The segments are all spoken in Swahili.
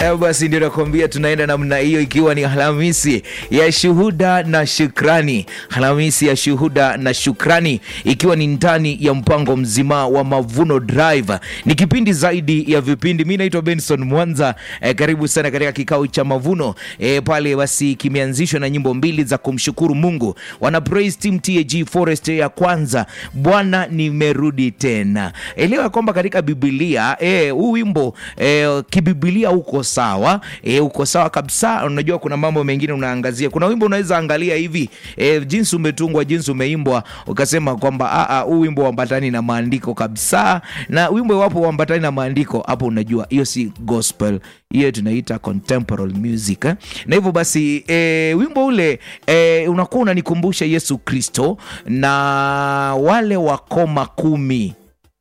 Basi ndio nakwambia tunaenda namna hiyo, ikiwa ni Alhamisi ya shuhuda na shukrani. Alhamisi ya shuhuda na shukrani, ikiwa ni ndani ya mpango mzima wa Mavuno Drive. Ni kipindi zaidi ya vipindi. Mimi naitwa Benson Mwanza. Karibu sana katika kikao cha Mavuno. Pale basi kimeanzishwa na nyimbo mbili za kumshukuru Mungu. Wana praise team TAG Forest ya kwanza, Bwana nimerudi tena. Elewa kwamba katika Biblia huu wimbo kibiblia uko sawa, uko sawa kabisa. Unajua kuna mambo mengine unaangazia. Kuna wimbo unaweza angalia hivi jinsi umetungwa, jinsi umeimbwa, ukasema kwamba huu wimbo huambatani na maandiko kabisa. Na wimbo wapo huambatani na maandiko, hapo unajua hiyo si gospel, hiyo tunaita contemporary music. Na hivyo basi wimbo ule unakuwa unanikumbusha Yesu Kristo na wale wakoma 10.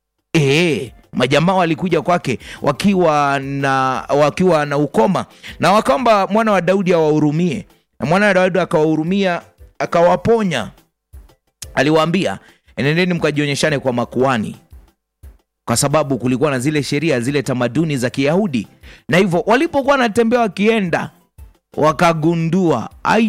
Majamaa walikuja kwake wakiwa na ukoma, na wakaomba mwana wa Daudi awahurumie. Na mwana wa Daudi akawahurumia, akawaponya. Aliwaambia, "Nendeni mkajionyeshane kwa makuhani." Kwa sababu kulikuwa na zile sheria, zile tamaduni za Kiyahudi. Na hivyo walipokuwa wanatembea wakienda, wakagundua,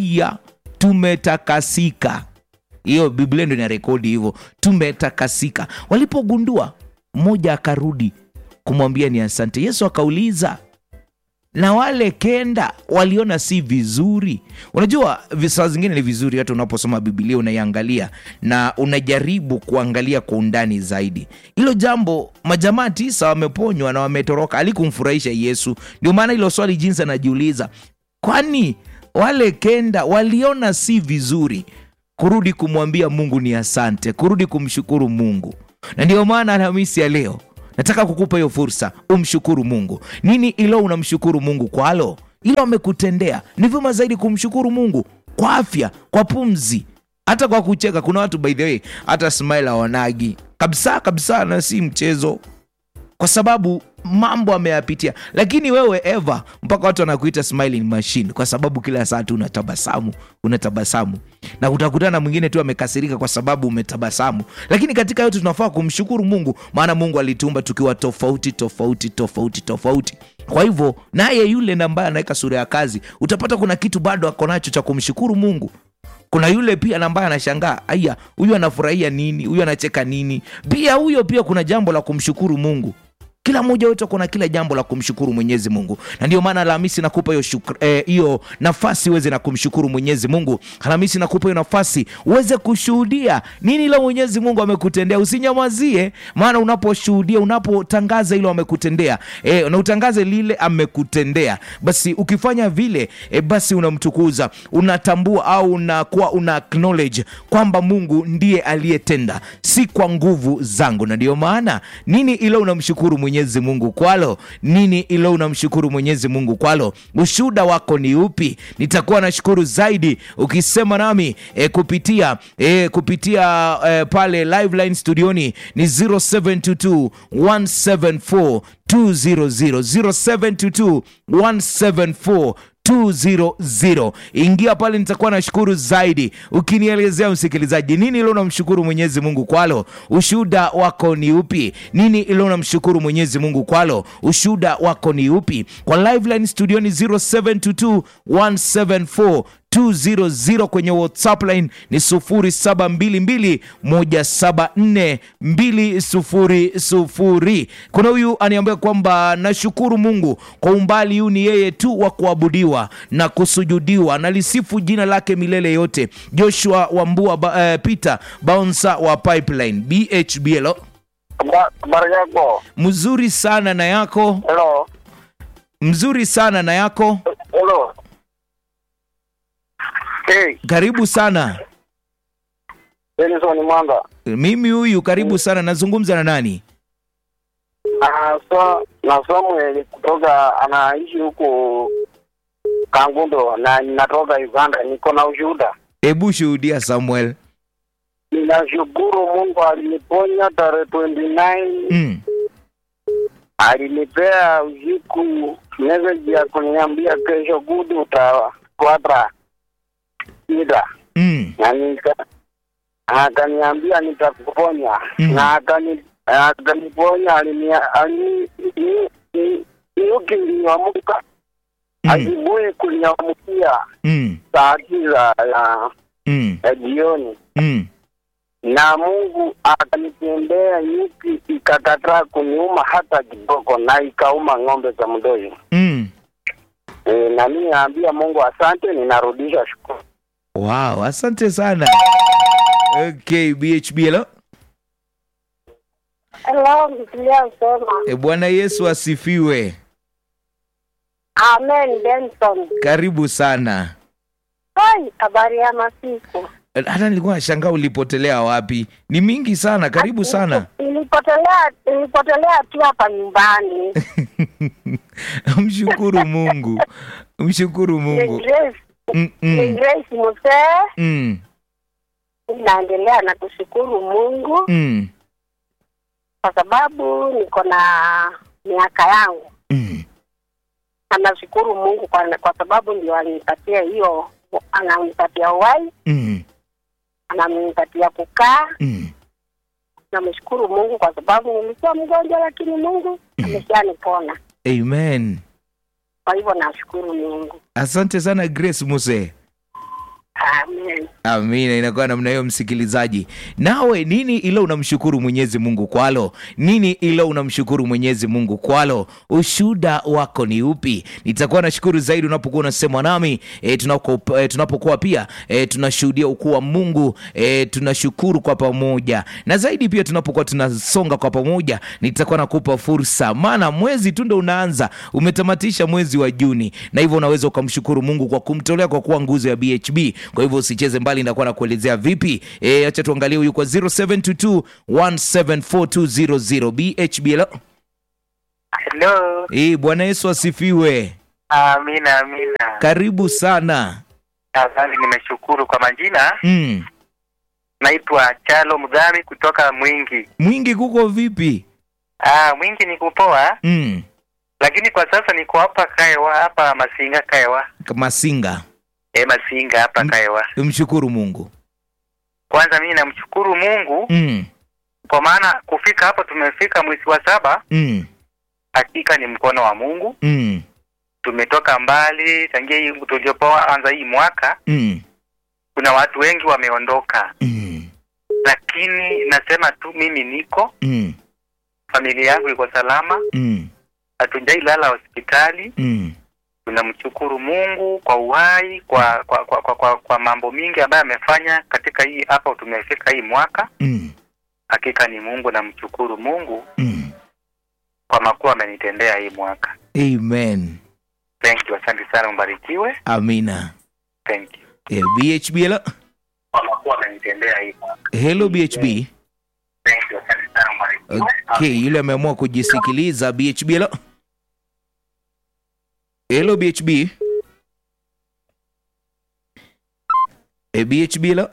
tumetakasika. Hiyo Biblia ndio inarekodi hivyo, tumetakasika. Walipogundua, mmoja akarudi kumwambia ni asante. Yesu akauliza, na wale 9 waliona si vizuri? Unajua visa zingine ni vizuri hata unaposoma Biblia unaiangalia na unajaribu kuangalia kwa undani zaidi. Hilo jambo, majamaa 9 wameponywa na wametoroka, alikumfurahisha Yesu. Ndio maana hilo swali jinsi anajiuliza, kwani wale 9 waliona si vizuri kurudi kumwambia Mungu ni asante, kurudi kumshukuru Mungu? Na ndio maana Alhamisi ya leo nataka kukupa hiyo fursa, umshukuru Mungu. Nini ilo unamshukuru Mungu kwalo? Ilo amekutendea. Ni vyema zaidi kumshukuru Mungu kwa afya, kwa pumzi, hata kwa kucheka. Kuna watu by the way hata smile hawanagi kabisa kabisa, na si mchezo, kwa sababu mambo ameyapitia. Lakini wewe Eva, mpaka watu wanakuita smiling machine, kwa sababu kila saa tu unatabasamu. Na utakutana mwingine tu amekasirika kwa sababu umetabasamu. Lakini katika yote tunafaa kumshukuru Mungu, maana Mungu alituumba tukiwa tofauti. Kwa hivyo naye yule ambaye anaweka sura ya kazi, utapata kuna kitu bado ako nacho cha kumshukuru Mungu. Kuna yule pia ambaye anashangaa, huyu anafurahia nini? Huyu anacheka nini? Pia huyo pia kuna jambo la kumshukuru Mungu. Kila mmoja wetu kuna kila jambo la kumshukuru Mwenyezi Mungu. Na ndio maana Alhamisi nakupa hiyo nafasi uweze na kumshukuru Mwenyezi Mungu. Alhamisi nakupa hiyo nafasi uweze kushuhudia nini la Mwenyezi Mungu amekutendea. Usinyamazie, maana unaposhuhudia, unapotangaza ile amekutendea, na utangaze lile amekutendea, basi ukifanya vile, basi unamtukuza, unatambua au una acknowledge kwamba Mungu ndiye aliyetenda, si kwa nguvu zangu. Na ndio maana nini ile unamshukuru Mwenyezi Mungu kwalo? Nini ilo unamshukuru Mwenyezi Mungu kwalo? Ushuhuda wako ni upi? Nitakuwa nashukuru zaidi ukisema nami kupitia pale live line studioni ni 0722 174 200 0722 174 200. Ingia pale, nitakuwa nashukuru zaidi ukinielezea msikilizaji, nini ile unamshukuru Mwenyezi Mungu kwalo? Ushuhuda wako ni upi? Nini ile unamshukuru Mwenyezi Mungu kwalo? Ushuhuda wako ni upi? Kwa live line studio ni 0722 174 200. Kwenye WhatsApp line ni 0722 174 200. Kuna huyu aniambia kwamba nashukuru Mungu kwa umbali huu, ni yeye tu wa kuabudiwa na kusujudiwa, nalisifu jina lake milele yote. Joshua Wambua Peter Bouncer wa Pipeline BHBL. Habari yako? Mzuri sana, na yako? Hello. Mzuri sana, na yako? Hello. Hey. Karibu sana. Benson Mwanza. Mimi huyu, karibu sana. Nazungumza na nani? Na Samuel kutoka, anaishi huko Kangundo na ninatoka Uganda. Niko na ushuhuda. Hebu shuhudia Samuel. Ninashukuru Mungu aliniponya tarehe 29. Alinipea usiku message ya kuniambia kesho good utakwata ida. Na akaniambia nitakuponya. Na akaniponya, aliniamuka asubuhi kuniamkia saa 9 ya jioni. Na Mungu akanitendea nyuki ikakataa kuniuma hata kidogo, na ikauma ng'ombe za mdoi. Na mimi naambia Mungu asante, ninarudisha shukrani. Wow, asante sana. Okay, BHB hello. Hello, Biblia usema. Bwana Yesu asifiwe. Amen, Benson. Karibu sana. Hai, habari ya masiku. Hata nilikuwa nashangaa ulipotelea wapi. Ni mingi sana, karibu sana. Nilipotelea tu hapa nyumbani. Mshukuru Mungu. Mshukuru Mungu. Grace Muse. Naendelea na kushukuru Mungu. Kwa sababu niko na miaka yangu. Nashukuru Mungu kwa sababu ndio alinipatia hiyo, ananipatia uhai. Ananipatia kukaa. Namshukuru Mungu kwa sababu nilikuwa mgonjwa lakini Mungu ameshanipona. Amen. Kwa hivyo nashukuru Mungu. Asante sana Grace Muse. Amen. Amina. Inakuwa namna hiyo, msikilizaji. Nawe nini ilo unamshukuru Mwenyezi Mungu kwalo? Nini ilo unamshukuru Mwenyezi Mungu kwalo? Ushuhuda wako ni upi? Nitakuwa nashukuru zaidi unapokuwa unasema nami tunapokuwa pia tunashuhudia ukuu wa Mungu, tunashukuru kwa pamoja. Na zaidi pia tunapokuwa tunasonga kwa pamoja, nitakuwa nakupa fursa, maana mwezi tu ndo unaanza, umetamatisha mwezi wa Juni, na hivyo unaweza ukamshukuru Mungu kwa kumtolea kwa kuwa nguzo ya BHB. Kwa hivyo usicheze mbali, nitakuwa nakuelezea vipi. Acha tuangalie huyu kwa 0722174200 BHB. Hello. Bwana Yesu asifiwe. Amina. Karibu sana. Asante, nimeshukuru kwa majina. Naitwa Chalo Mudhami kutoka Mwingi. Mwingi kuko vipi? Mwingi ni kupoa. Lakini kwa sasa niko hapa Kaewa, hapa Masinga Kaewa. Masinga. Masinga hapa Kaewa. Mshukuru Mungu. Kwanza mimi namshukuru Mungu. Kwa maana kufika hapa tumefika mwezi wa 7. Hakika ni mkono wa Mungu. Tumetoka mbali tangia hii tuliopoa anza hii mwaka. Kuna watu wengi wameondoka. Lakini nasema tu mimi niko. Familia yangu iko salama. Hatujailala hospitali. Tunamshukuru Mungu kwa uhai, kwa mambo mingi ambayo amefanya katika hii hapa tumefika hii mwaka. Hakika ni Mungu, namshukuru Mungu kwa makuu amenitendea hii mwaka. Amen. Thank you, asante sana, mbarikiwe. Amina. Thank you. BHB hello. Kwa makuu amenitendea hii mwaka. Hello BHB. Thank you, asante sana, mbarikiwe. Okay, yule ameamua kujisikiliza. BHB hello. Hello BHB. BHB hello.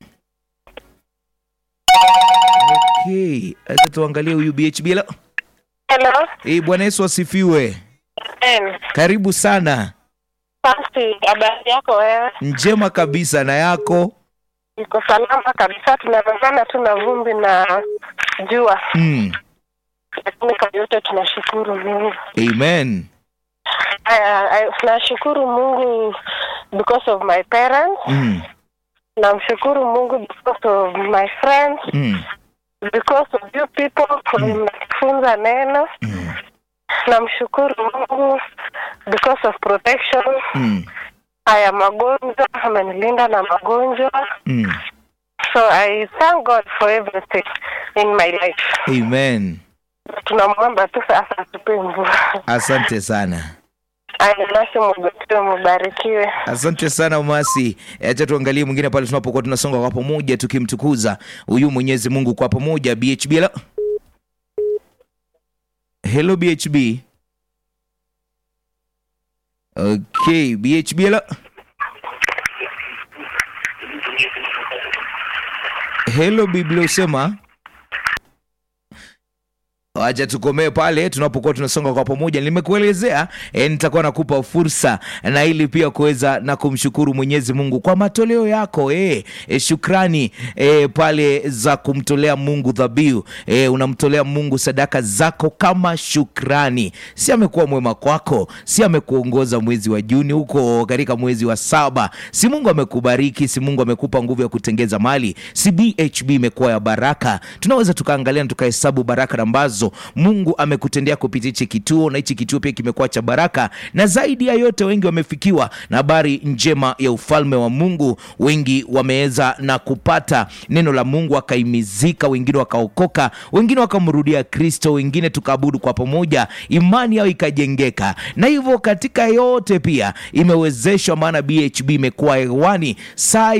Okay, acha tuangalie huyu BHB hello. Hello. Bwana Yesu asifiwe. Karibu sana. Basi, habari yako wewe? Njema kabisa, na yako? Niko salama kabisa, tunapambana tu na vumbi na jua. Lakini kwa yote tunashukuru Mungu. Amen. Nashukuru Mungu because of my parents. Namshukuru Mungu because of my friends. Because of you people mnafunza neno. Namshukuru Mungu because of protection. Haya magonjwa, amenilinda na magonjwa. So I thank God for everything in my life. Amen. Tunamwomba tu sasa atupe mvua. Asante sana. Nasi mbarikiwe. Asante sana Masi. Acha tuangalie mwingine pale tunapokuwa tunasonga kwa pamoja tukimtukuza huyu Mwenyezi Mungu kwa pamoja. BHB hello. Hello BHB. Okay, BHB hello. Hello Biblia usema. Wacha tukomee pale tunapokuwa tunasonga kwa pamoja. Nimekuelezea nitakuwa nakupa fursa na ili pia kuweza na kumshukuru Mwenyezi Mungu kwa matoleo yako. Shukrani pale za kumtolea Mungu dhabihu. Unamtolea Mungu sadaka zako kama shukrani. Si amekuwa mwema kwako, si amekuongoza mwezi wa Juni huko katika mwezi wa 7. Si Mungu amekubariki, si Mungu amekupa nguvu ya kutengeza mali. Si BHB imekuwa ya baraka. Tunaweza tukaangalia na tukahesabu baraka ambazo Mungu amekutendea kupitia hichi kituo, na hichi kituo pia kimekuwa cha baraka. Na zaidi ya yote, wengi wamefikiwa na habari njema ya ufalme wa Mungu. Wengi wameweza na kupata neno la Mungu, wakaimizika, wengine wakaokoka, wengine wakamrudia Kristo, wengine tukaabudu kwa pamoja, imani yao ikajengeka. Na hivyo katika yote pia imewezeshwa, maana BHB imekuwa hewani saa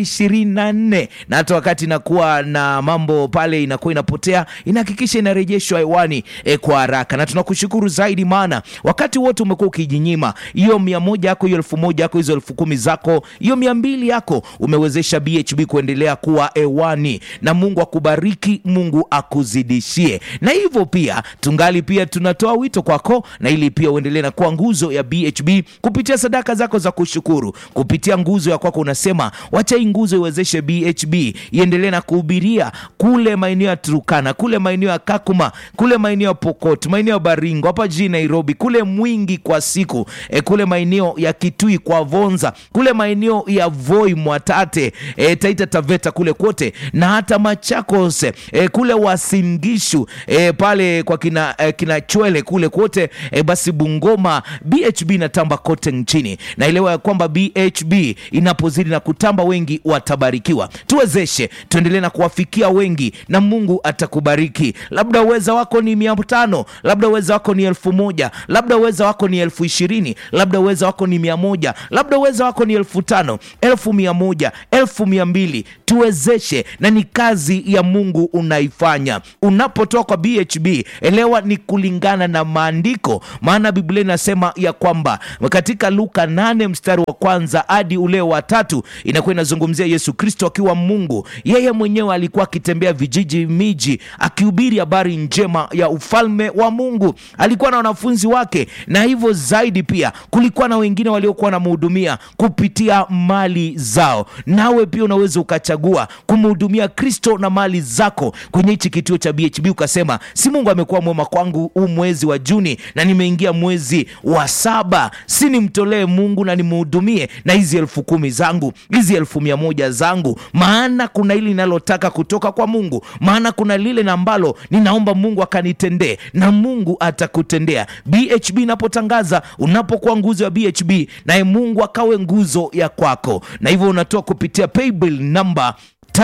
24, na hata wakati inakuwa na mambo pale inakuwa inapotea, inahakikisha inarejeshwa hewani kwa haraka. Na tunakushukuru zaidi, maana wakati wote umekuwa ukijinyima. Hiyo 100 yako, hiyo 1000 yako, hizo 10,000 zako, hiyo 200 yako, umewezesha BHB kuendelea kuwa hewani. Na Mungu akubariki, Mungu akuzidishie. Na hivyo pia tungali pia tunatoa wito kwako, na ili pia uendelee na kuwa nguzo ya BHB kupitia sadaka zako za kushukuru. Kupitia nguzo ya kwako unasema wacha hii nguzo iwezeshe BHB iendelee na kuhubiria kule maeneo ya Turkana, kule maeneo ya Kakuma, kule maeneo ya Pokot, maeneo ya Baringo, hapa jijini Nairobi, kule Mwingi kwa siku, kule maeneo ya Kitui kwa Vonza, kule maeneo ya Voi, Mwatate, Taita Taveta, kule kote, na hata Machakos, kule Wasingishu, pale kwa kina Chwele kule kote, basi Bungoma. BHB inatamba kote nchini, na elewa kwamba BHB inapozidi na kutamba, wengi watabarikiwa. Tuwezeshe tuendelee na kuwafikia wengi, na Mungu atakubariki. Labda uweza wako ni 500, labda uweza wako ni 1000, labda uweza wako ni 20,000, labda uweza wako ni 100, labda uweza wako ni 5,000, 1,100, 1,200. Tuwezeshe, na ni kazi ya Mungu unaifanya. Unapotoa kwa BHB, elewa ni kulingana na maandiko, maana Biblia inasema ya kwamba katika Luka 8 mstari wa 1 hadi ule wa 3 inakuwa inazungumzia Yesu Kristo akiwa Mungu. Yeye mwenyewe alikuwa akitembea vijiji, miji, akihubiri habari njema ya ufalme wa Mungu. Alikuwa na wanafunzi wake, na hivyo zaidi pia kulikuwa na wengine waliokuwa na mhudumia kupitia mali zao. Nawe pia unaweza ukachagua kumhudumia Kristo na mali zako kwenye hichi kituo cha BHB, ukasema si Mungu amekuwa mwema kwangu huu mwezi wa Juni na nimeingia mwezi wa 7, si nimtolee Mungu na nimhudumie na hizi 10,000 zangu, hizi 1,100 zangu, maana kuna hili ninalotaka kutoka kwa Mungu, maana kuna lile na ambalo ninaomba Mungu akanitendee, na Mungu atakutendea. BHB inapotangaza, unapokuwa nguzo ya BHB, naye Mungu akawe nguzo ya kwako. Na hivyo unatoa kupitia paybill number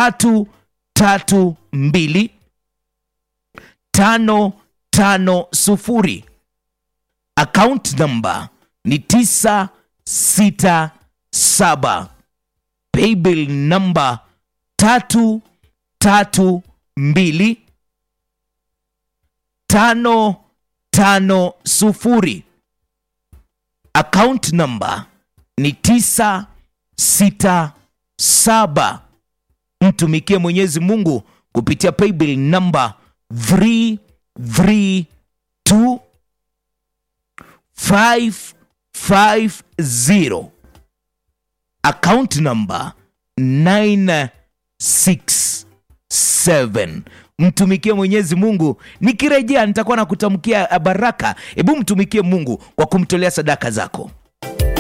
332-550. Account number ni 967. Paybill number 332-550. Account number ni 967. Mtumikie Mwenyezi Mungu kupitia paybill number 332-550. Account number 967. Mtumikie Mwenyezi Mungu. Nikirejea nitakuwa nakutamkia baraka. Hebu mtumikie Mungu kwa kumtolea sadaka zako.